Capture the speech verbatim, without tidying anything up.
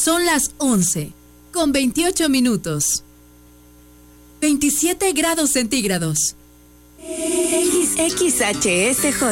Son las once, con veintiocho minutos. veintisiete grados centígrados. X H S J.